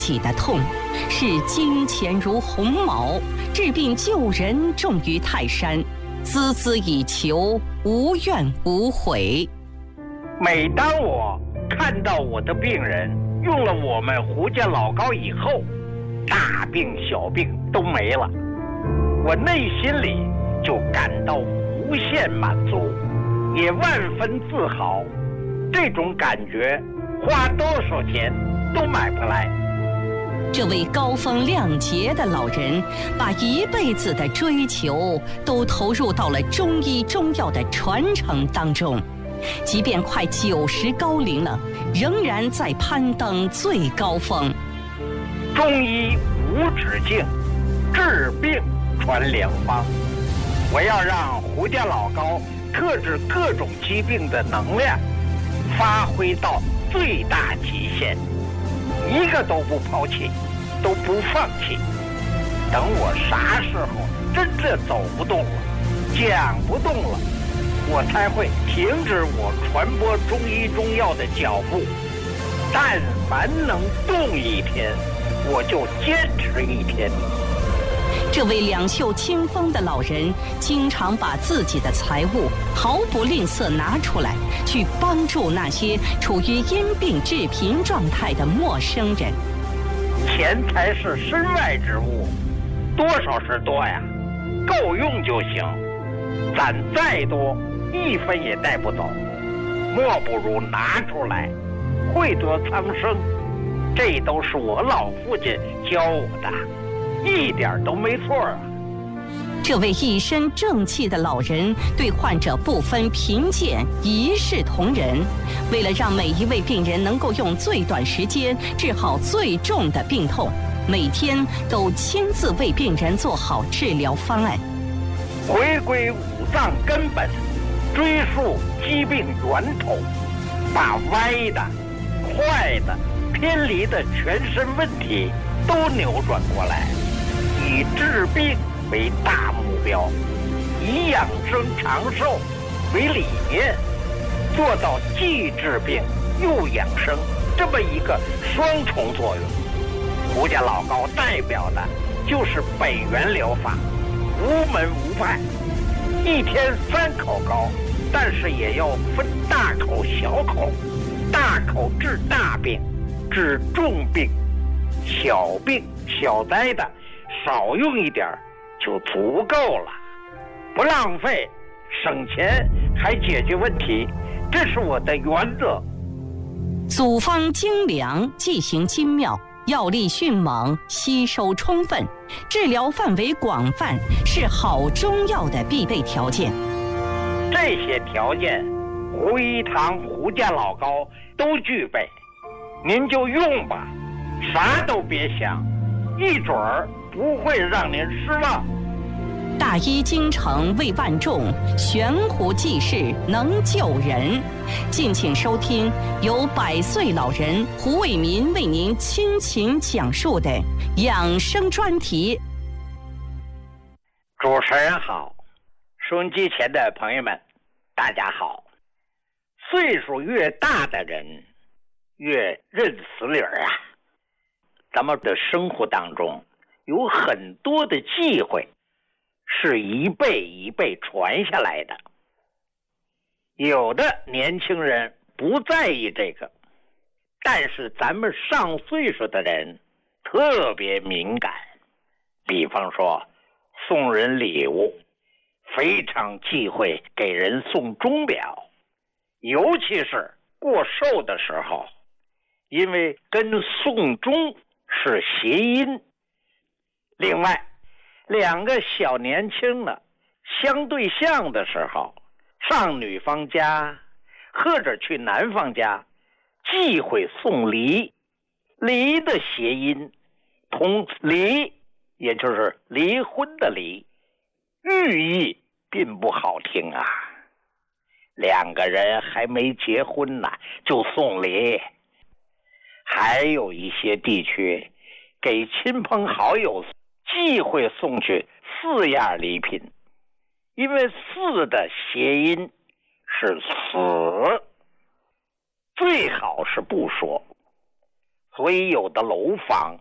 己的痛，视金钱如鸿毛，治病救人重于泰山，孜孜以求，无怨无悔。 每当我看到我的病人用了我们胡家老膏以后，大病小病都没了，我内心里就感到无限满足，也万分自豪。这种感觉花多少钱都买不来。 这位高风亮节的老人，把一辈子的追求都投入到了中医中药的传承当中，即便快90高龄了，仍然在攀登最高峰。 中医无止境，治病传良方。我要让胡家老膏特治各种疾病的能量发挥到最大极限，一个都不抛弃，都不放弃。等我啥时候真正走不动了，讲不动了，我才会停止我传播中医中药的脚步。但凡能动一天，我就坚持一天。 这位两袖清风的老人，经常把自己的财物毫不吝啬拿出来，去帮助那些处于因病致贫状态的陌生人。 钱财是身外之物，多少是多呀，够用就行。攒再多，一分也带不走，莫不如拿出来，惠泽苍生。这都是我老父亲教我的，一点都没错啊。 这位一身正气的老人对患者不分贫贱，一视同仁。为了让每一位病人能够用最短时间治好最重的病痛，每天都亲自为病人做好治疗方案。 回归五脏根本，追溯疾病源头，把歪的、坏的、偏离的全身问题都扭转过来，以治病为大目标，以养生长寿为理念，做到既治病又养生这么一个双重作用。胡家老膏代表的就是北元疗法，无门无派，一天3口膏，但是也要分大口小口，大口治大病，治重病，小病小灾的少用一点就足够了，不浪费，省钱还解决问题，这是我的原则。 组方精良，剂型精妙，药力迅猛，吸收充分，治疗范围广泛，是好中药的必备条件。 这些条件，胡一堂胡家老膏都具备，您就用吧，啥都别想，一准儿不会让您失望。 大医精诚为万众，悬壶济世能救人。敬请收听由100岁老人胡卫民为您倾情讲述的养生专题。 主持人好，收音机前的朋友们大家好。岁数越大的人越认死理儿啊。咱们的生活当中有很多的忌讳是一辈一辈传下来的，有的年轻人不在意这个，但是咱们上岁数的人特别敏感。比方说送人礼物，非常忌讳给人送钟表，尤其是过寿的时候，因为跟送钟是谐音。另外2个小年轻的相对象的时候，上女方家或者去男方家，忌讳送梨。梨的谐音同离，也就是离婚的离，寓意并不好听啊。2个人还没结婚呢就送梨。还有一些地区给亲朋好友忌讳送去4样礼品，因为4的谐音是死，最好是不说。 所以有的楼房